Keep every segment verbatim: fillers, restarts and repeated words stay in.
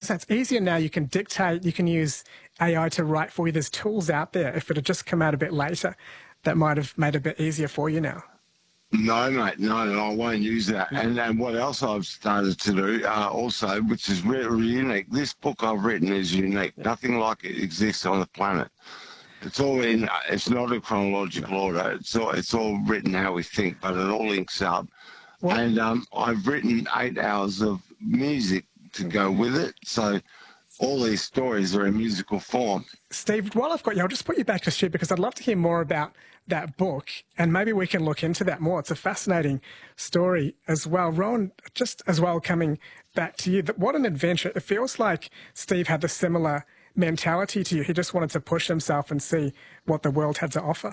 So it's easier now. You can dictate, you can use A I to write for you. There's tools out there. If it had just come out a bit later, that might have made it a bit easier for you now. No, mate, no, no, I won't use that. And and what else I've started to do uh, also, which is really unique, this book I've written is unique. Nothing like it exists on the planet. It's all in, it's not a chronological order. It's all, it's all written how we think, but it all links up. What? And um, I've written eight hours of music to go with it. So all these stories are in musical form. Steve, while I've got you, I'll just put you back to Stu because I'd love to hear more about that book and maybe we can look into that more. It's a fascinating story as well. Rowan, just as well coming back to you, what an adventure. It feels like Steve had the similar mentality to you. He just wanted to push himself and see what the world had to offer.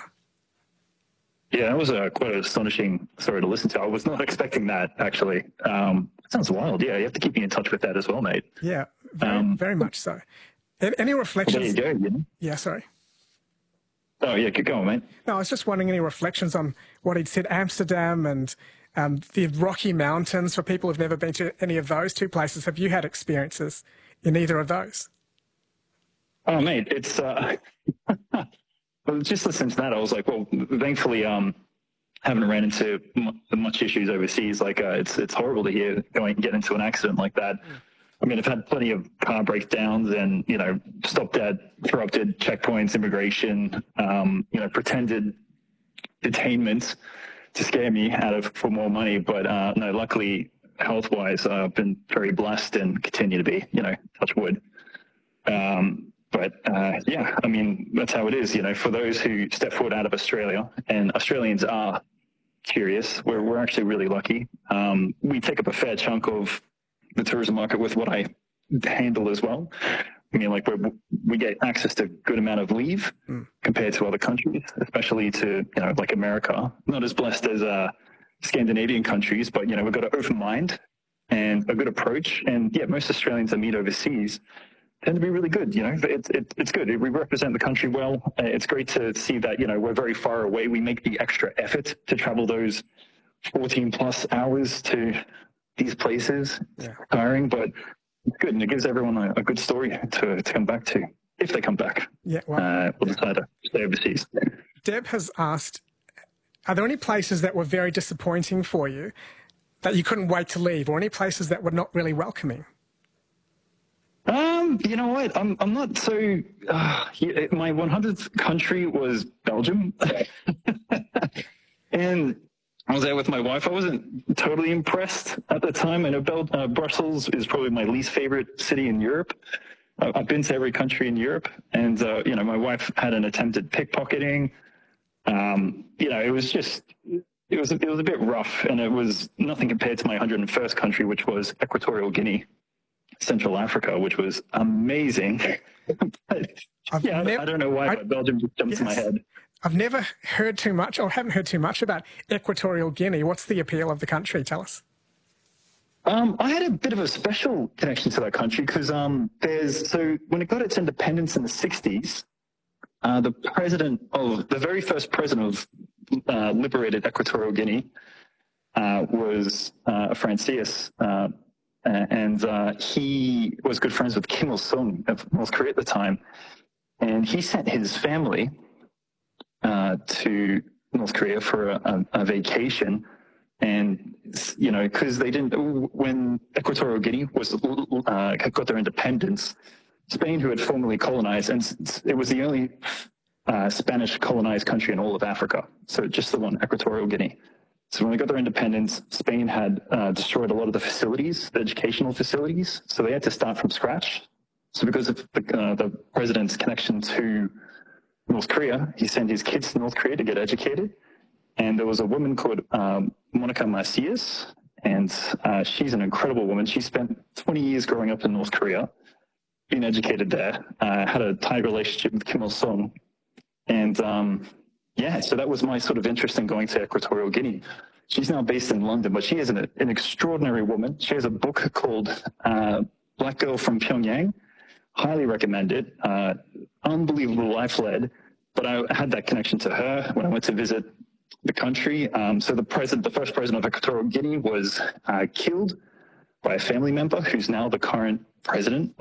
Yeah, that was a quite an astonishing story to listen to. I was not expecting that, actually. Um, it sounds wild. Yeah, you have to keep me in touch with that as well, mate. Yeah, very, um, very much so. Any reflections? There you go, you know? Yeah, sorry. Oh, yeah, keep going, mate. No, I was just wondering any reflections on what he'd said, Amsterdam and um, the Rocky Mountains, for people who've never been to any of those two places. Have you had experiences in either of those? Oh, mate, it's... Uh, just listening to that, I was like, well, thankfully, um, haven't ran into much issues overseas. Like, uh, it's it's horrible to hear going and get into an accident like that. I mean, I've had plenty of car breakdowns and, you know, stopped at corrupted checkpoints, immigration, um, you know, pretended detainments to scare me out of for more money. But uh, no, luckily, health-wise, uh, I've been very blessed and continue to be, you know, touch wood. Um, but uh, yeah, I mean, that's how it is, you know, for those who step forward out of Australia, and Australians are curious, we're, we're actually really lucky. Um, we take up a fair chunk of the tourism market with what I handle as well. I mean, like, we we get access to a good amount of leave mm. compared to other countries, especially to, you know, like America. Not as blessed as uh, Scandinavian countries, but, you know, we've got an open mind and a good approach. And, yeah, most Australians I meet overseas tend to be really good, you know. It's it, it's good. We represent the country well. It's great to see that, you know, we're very far away. We make the extra effort to travel those fourteen plus hours to these places. It's tiring, but it's good, and it gives everyone a, a good story to, to come back to, if they come back. Yeah, well, uh, we'll decide to stay overseas. Deb has asked, are there any places that were very disappointing for you that you couldn't wait to leave, or any places that were not really welcoming? Um, you know what? I'm I'm not so. Uh, my one hundredth country was Belgium, and I was there with my wife. I wasn't totally impressed at the time. I know Bel- uh, Brussels is probably my least favorite city in Europe. Uh, I've been to every country in Europe, and uh, you know, my wife had an attempt at pickpocketing. Um, you know, it was just. It was it was a bit rough, and it was nothing compared to my one hundred and first country, which was Equatorial Guinea. Central Africa, which was amazing. but, yeah, nev- I don't know why, I, but Belgium just jumped yes, to my head. I've never heard too much, or haven't heard too much about Equatorial Guinea. What's the appeal of the country? Tell us. Um, I had a bit of a special connection to that country because um, there's so when it got its independence in the sixties, uh, the president of the very first president of uh, liberated Equatorial Guinea uh, was uh, Francis. Uh, Uh, and uh, he was good friends with Kim Il-sung of North Korea at the time. And he sent his family uh, to North Korea for a, a, a vacation. And, you know, because they didn't, when Equatorial Guinea was uh, got their independence, Spain, who had formerly colonized, and it was the only uh, Spanish colonized country in all of Africa. So just the one, Equatorial Guinea. So when we got their independence, Spain had uh, destroyed a lot of the facilities, the educational facilities. So they had to start from scratch. So because of the, uh, the president's connection to North Korea, he sent his kids to North Korea to get educated. And there was a woman called um, Monica Macias, and uh, she's an incredible woman. She spent twenty years growing up in North Korea, being educated there, uh, had a tight relationship with Kim Il-sung. And um, yeah, so that was my sort of interest in going to Equatorial Guinea. She's now based in London, but she is an, an extraordinary woman. She has a book called uh, Black Girl from Pyongyang. Highly recommend it. Uh, unbelievable life led. But I had that connection to her when I went to visit the country. Um, so the president, the first president of Equatorial Guinea was uh, killed by a family member who's now the current president